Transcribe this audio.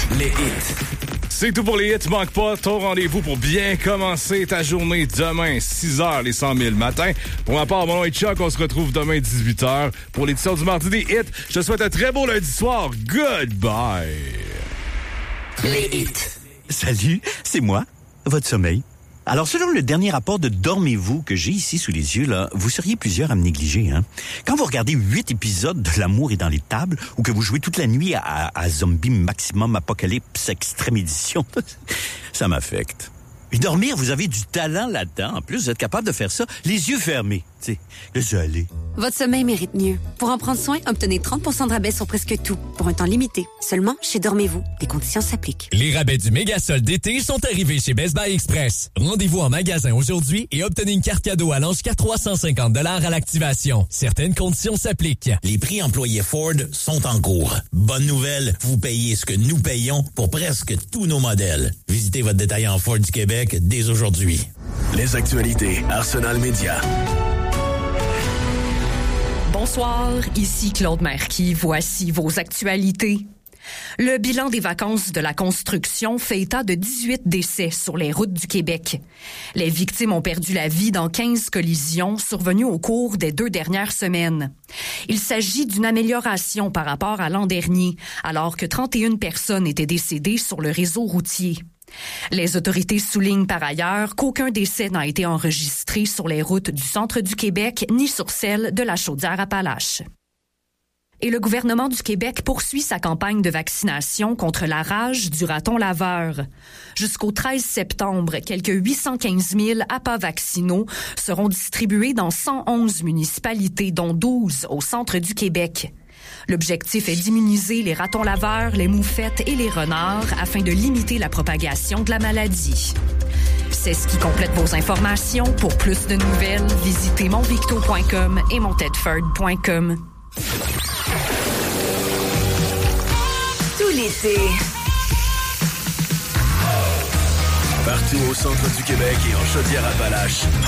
Les hits. C'est tout pour les hits. Manque pas ton rendez-vous pour bien commencer ta journée demain, 6h, les 100 000 matin. Pour ma part, mon nom est Chuck. On se retrouve demain, 18h, pour l'édition du mardi des hits. Je te souhaite un très beau lundi soir. Goodbye. Les hits. Salut, c'est moi, votre sommeil. Alors, selon le dernier rapport de Dormez-vous que j'ai ici sous les yeux, là, vous seriez plusieurs à me négliger, hein. Quand vous regardez 8 épisodes de L'amour est dans les tables, ou que vous jouez toute la nuit à Zombie Maximum Apocalypse Extrême Édition, ça m'affecte. Et dormir, vous avez du talent là-dedans. En plus, vous êtes capable de faire ça, les yeux fermés. Tu sais, laissez aller. Votre sommeil mérite mieux. Pour en prendre soin, obtenez 30% de rabais sur presque tout, pour un temps limité. Seulement chez Dormez-vous. Les conditions s'appliquent. Les rabais du méga-solde d'été sont arrivés chez Best Buy Express. Rendez-vous en magasin aujourd'hui et obtenez une carte cadeau allant jusqu'à 350 $ à l'activation. Certaines conditions s'appliquent. Les prix employés Ford sont en cours. Bonne nouvelle, vous payez ce que nous payons pour presque tous nos modèles. Visitez votre détaillant Ford du Québec dès aujourd'hui. Les actualités Arsenal Média. Bonsoir, ici Claude Marquis. Voici vos actualités. Le bilan des vacances de la construction fait état de 18 décès sur les routes du Québec. Les victimes ont perdu la vie dans 15 collisions survenues au cours des 2 dernières semaines. Il s'agit d'une amélioration par rapport à l'an dernier, alors que 31 personnes étaient décédées sur le réseau routier. Les autorités soulignent par ailleurs qu'aucun décès n'a été enregistré sur les routes du centre du Québec ni sur celles de la Chaudière-Appalaches. Et le gouvernement du Québec poursuit sa campagne de vaccination contre la rage du raton laveur. Jusqu'au 13 septembre, quelques 815 000 appâts vaccinaux seront distribués dans 111 municipalités, dont 12 au centre du Québec. L'objectif est d'immuniser les ratons laveurs, les moufettes et les renards afin de limiter la propagation de la maladie. C'est ce qui complète vos informations. Pour plus de nouvelles, visitez monvicto.com et montedford.com. Tout l'été. Partout au centre du Québec et en Chaudière-Appalaches.